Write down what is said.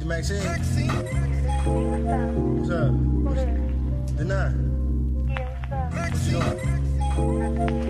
the Maxine. What's up? The 9. Yeah, what's up? What you doing?